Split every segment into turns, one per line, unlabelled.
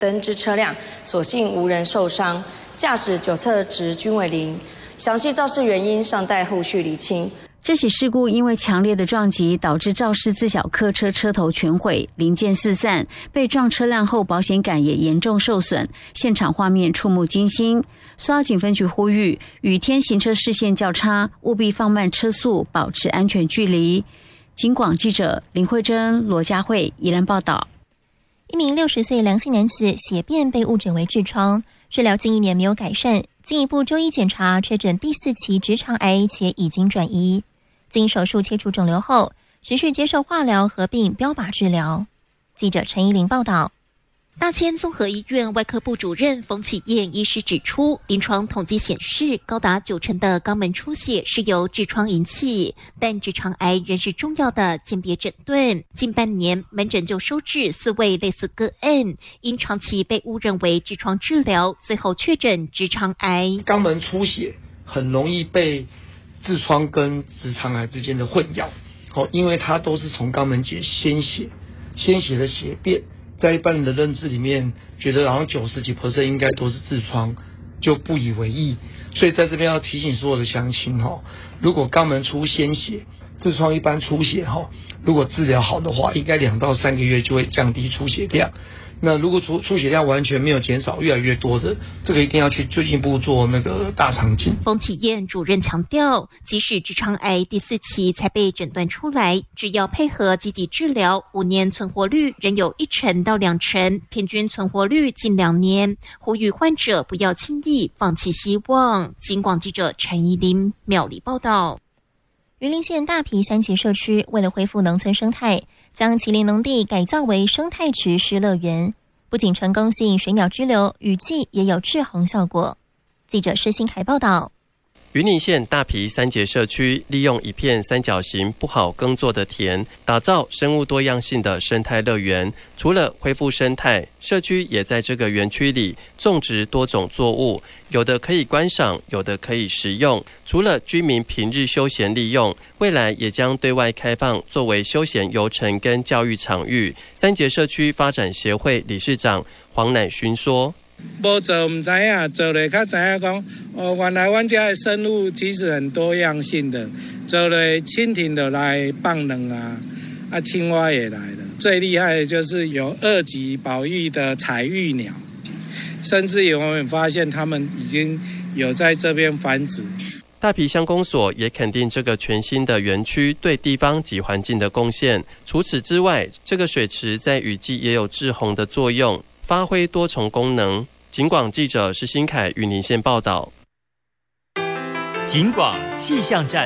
登之车辆所幸无人受伤，驾驶9测值均为0，详细肇事原因尚待后续厘清。
这起事故因为强烈的撞击，导致肇事自小客车车头全毁，零件四散，被撞车辆后保险杆也严重受损，现场画面触目惊心。苏澳警分局呼吁，雨天行车视线较差，务必放慢车速，保持安全距离。警广记者林慧珍、罗佳慧宜兰报道。
一名60岁梁姓男子血便被误诊为痔疮，治疗近1年没有改善，进一步就医检查确诊第4期直肠癌，且已经转移。经手术切除肿瘤后，持续接受化疗合并标靶治疗。记者陈怡玲报道。
大千综合医院外科部主任冯启燕医师指出，临床统计显示，高达90%的肛门出血是由痔疮引起，但直肠癌仍是重要的鉴别诊断。近半年，门诊就收治4位类似个案，因长期被误认为痔疮治疗，最后确诊直肠癌。
肛门出血很容易被痔疮跟直肠癌之间的混淆，因为它都是从肛门结鲜血的血便。在一般人的认知里面，觉得好像90几%应该都是痔疮，就不以为意。所以在这边要提醒所有的乡亲如果肛门出鲜血，痔疮一般出血如果治疗好的话，应该2到3个月就会降低出血量。那如果出血量完全没有减少，越来越多的，这个一定要去进一步做那个大肠镜。
冯启燕主任强调，即使直肠癌第4期才被诊断出来，只要配合积极治疗，5年存活率仍有1%到2%，平均存活率近2年。呼吁患者不要轻易放弃希望。警广记者陈怡琳苗栗报道。
云林县大埤3期社区为了恢复农村生态，将麒麟农地改造为生态池湿乐园，不仅成功吸引水鸟居留，雨季也有制衡效果。记者施新凯报道。
云林县大埤3节社区利用一片三角形不好耕作的田，打造生物多样性的生态乐园。除了恢复生态，社区也在这个园区里种植多种作物，有的可以观赏，有的可以食用。除了居民平日休闲利用，未来也将对外开放，作为休闲游程跟教育场域。3节社区发展协会理事长黄乃勋说：
没做不知道，做了才知道说，原来我们家的生物其实很多样性的。做了蜻蜓的来放卵青蛙也来了。最厉害的就是有2级保育的彩玉鸟，甚至有我们发现他们已经有在这边繁殖。
大埤乡公所也肯定这个全新的园区对地方及环境的贡献。除此之外，这个水池在雨季也有制洪的作用，发挥多重功能。警广记者施新凯云林县报道。
警广气象站。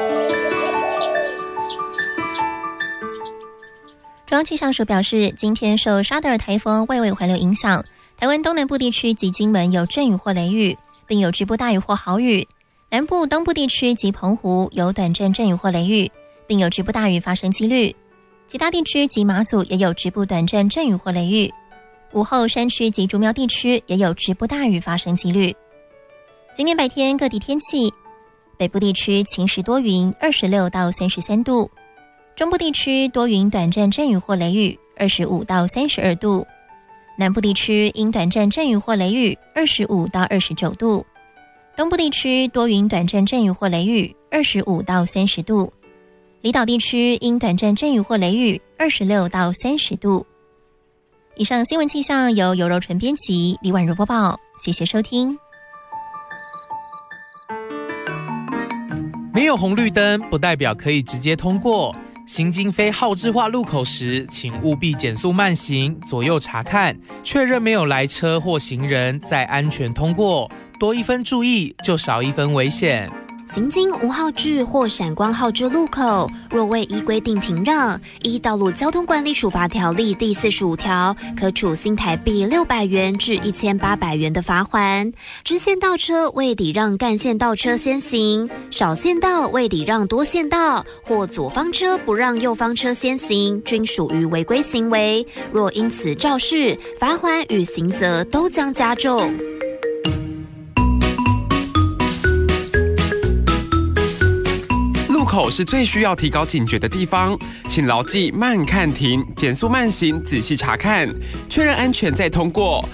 中央气象署表示，今天受沙德尔台风外围环流影响，台湾东南部地区及金门有阵雨或雷雨，并有局部大雨或豪雨；南部、东部地区及澎湖有短暂阵雨或雷雨，并有局部大雨发生几率；其他地区及马祖也有局部短暂阵雨或雷雨。午后山区及竹苗地区也有局部大雨发生几率。今天白天各地天气，北部地区晴时多云，26到33度；中部地区多云短暂阵雨或雷雨，25到32度；南部地区因短暂阵雨或雷雨，25到29度；东部地区多云短暂阵雨或雷雨，25到30度；离岛地区因短暂阵雨或雷雨，26到30度。以上新闻气象由柔纯编辑，李婉如播报，谢谢收听。
没有红绿灯不代表可以直接通过，行经非号志化路口时，请务必减速慢行，左右查看，确认没有来车或行人，再安全通过。多一分注意，就少一分危险。
行经无号志或闪光号志路口，若未依规定停让，依道路交通管理处罚条例第45条，可处新台币600元至1800元的罚锾。支线道车未礼让干线道车先行，少线道未礼让多线道，或左方车不让右方车先行，均属于违规行为。若因此肇事，罚锾与刑责都将加重。
路口是最需要提高警觉的地方，请牢记慢看停、减速慢行、仔细查看，确认安全再通过。